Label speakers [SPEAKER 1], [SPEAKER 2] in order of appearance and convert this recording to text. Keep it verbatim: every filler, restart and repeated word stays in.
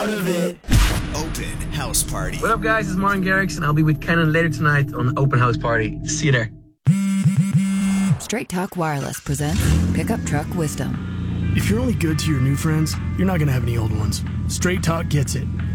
[SPEAKER 1] of it.
[SPEAKER 2] Open House Party.
[SPEAKER 3] What up, guys? It's Martin Garrix, and I'll be with Kenan later tonight on Open House Party. See you there.
[SPEAKER 4] Straight Talk Wireless presents Pickup Truck Wisdom.
[SPEAKER 1] If you're only good to your new friends, you're not going to have any old ones. Straight Talk gets it.